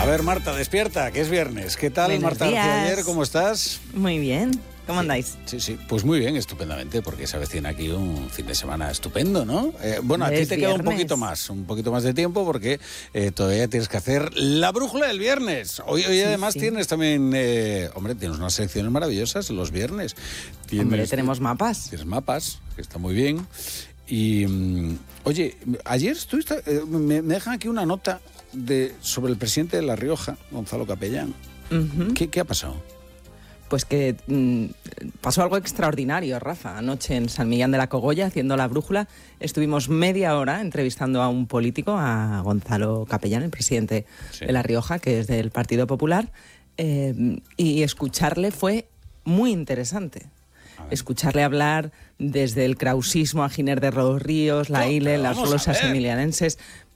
A ver, Marta, despierta, que es viernes. ¿Qué tal, Buenos Marta días. García ayer? ¿Cómo estás? Muy bien. ¿Cómo andáis? Sí, pues muy bien, estupendamente, porque se avecina aquí un fin de semana estupendo, ¿no? Bueno, a ti Es te queda un viernes. poquito más de tiempo, porque todavía tienes que hacer la brújula del viernes. Hoy además sí. tienes también, tienes unas secciones maravillosas los viernes. Hombre, tenemos mapas. Tienes mapas, que está muy bien. Y, oye, ayer estuviste, me dejan aquí una nota sobre el presidente de La Rioja, Gonzalo Capellán. Ujú. ¿Qué ha pasado? Pues que pasó algo extraordinario, Rafa. Anoche en San Millán de la Cogolla, haciendo la brújula, estuvimos media hora entrevistando a un político, a Gonzalo Capellán, el presidente de La Rioja, que es del Partido Popular, y escucharle fue muy interesante. Escucharle hablar desde el krausismo a Giner de los Ríos, la ILE, las glosas emilianenses.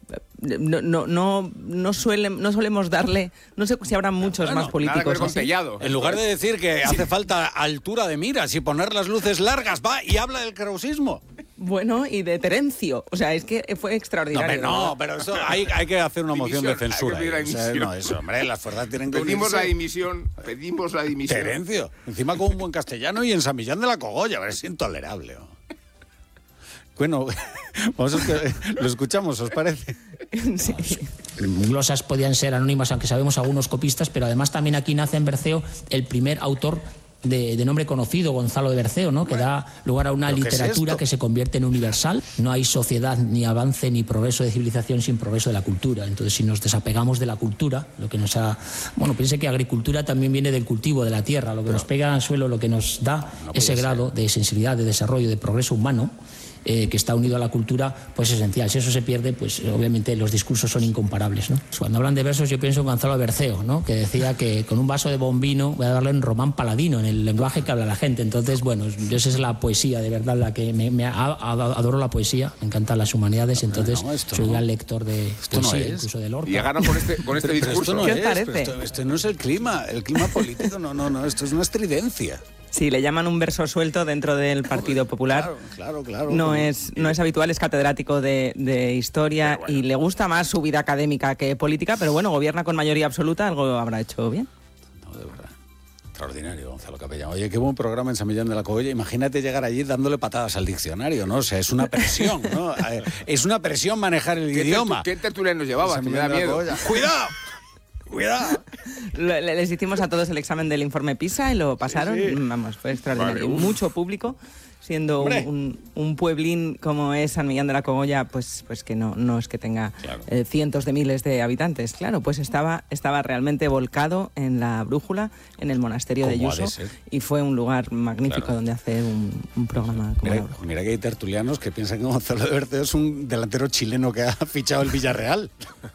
No solemos darle, no sé si habrá muchos más políticos así. En lugar de decir que hace falta altura de miras y poner las luces largas, va y habla del krausismo. Bueno, y de Terencio. O sea, es que fue extraordinario. No, pero eso hay que hacer una moción de censura. Hay que pedir la dimisión. No, eso, hombre, las fuerzas tienen que Pedimos unirse. pedimos la dimisión. Terencio, encima con un buen castellano y en San Millán de la Cogolla, es intolerable. Bueno, lo escuchamos, ¿os parece? Sí. Glosas podían ser anónimas, aunque sabemos algunos copistas, pero además también aquí nace en Berceo el primer autor de nombre conocido, Gonzalo de Berceo, ¿no? Que da lugar a una literatura que se convierte en universal. No hay sociedad, ni avance, ni progreso de civilización sin progreso de la cultura. Entonces, si nos desapegamos de la cultura, lo que nos ha... Bueno, piense que agricultura también viene del cultivo de la tierra. Lo que nos pega al suelo, lo que nos da ese grado de sensibilidad, de desarrollo, de progreso humano, que está unido a la cultura, pues es esencial. Si eso se pierde, pues obviamente los discursos son incomparables, ¿no? Cuando hablan de versos, yo pienso en Gonzalo Berceo, ¿no? Que decía que con un vaso de bombino voy a darle en román paladino, en el lenguaje que habla la gente. Entonces, bueno, esa es la poesía, de verdad, la que adoro la poesía, me encantan las humanidades, entonces soy gran lector de poesía, incluso de Lorca. Y llegaron con este discurso. Esto ¿Qué os parece? Esto no es el clima político, no, esto es una estridencia. Sí, le llaman un verso suelto dentro del Partido Popular. Claro. No es habitual, es catedrático de historia y le gusta más su vida académica que política, pero bueno, gobierna con mayoría absoluta, algo habrá hecho bien. No, de verdad. Extraordinario, Gonzalo Capellán. Oye, qué buen programa en San Millán de la Cogolla. Imagínate llegar allí dándole patadas al diccionario, ¿no? O sea, es una presión, ¿no? Es una presión manejar el idioma. ¿Qué tertulianos llevabas? San Que me da Millán de la miedo. Cogolla. ¡Cuidado! ¡Cuidado! Les hicimos a todos el examen del informe PISA y lo pasaron. Sí. Vamos, fue extraordinario. Vale, mucho público, siendo un pueblín como es San Millán de la Cogolla, pues que no es que tenga cientos de miles de habitantes. Claro, pues estaba realmente volcado en la brújula, en el monasterio de Como ha de Yuso, ser. y fue un lugar magnífico donde hacer un programa como la brújula. Mira que hay tertulianos que piensan que Gonzalo de Berceo es un delantero chileno que ha fichado el Villarreal.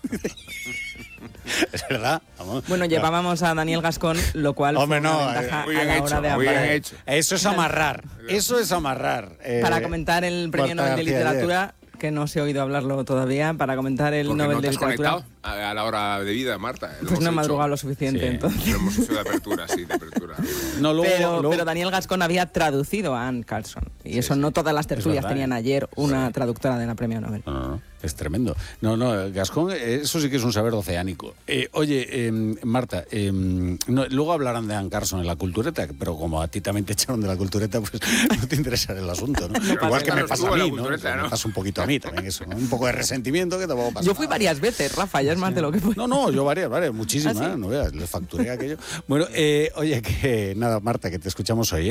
Es verdad. Vamos. Bueno, llevábamos a Daniel Gascón, lo cual Hombre, fue una no, ventaja muy a bien la hecho, hora de muy bien hablar. hecho. Eso es amarrar. Para comentar el premio Marta Nobel de García Literatura, que no se ha oído hablarlo todavía, para comentar el Porque Nobel no te de has Literatura. conectado a la hora de vida, Marta. Pues no he madrugado lo suficiente, entonces. Lo hemos hecho de apertura, sí, de apertura. No, Pero Daniel Gascón había traducido a Anne Carlson. Y eso no todas las tertulias verdad, tenían ayer una traductora de la premio Nobel. No, es tremendo. No, Gascón, eso sí que es un saber oceánico. Oye, Marta, luego hablarán de Anne Carson en la cultureta, pero como a ti también te echaron de la cultureta, pues no te interesará el asunto, ¿no? Igual que me pasa a mí, ¿no? Me pasa un poquito a mí también eso, ¿no? Un poco de resentimiento que tampoco pasa. Yo fui varias veces, Rafa, ya es más de lo que fue. No, yo varias, muchísimas, ¿Ah, sí? no veas, les facturé aquello. Bueno, oye, que nada, Marta, que te escuchamos hoy, ¿eh?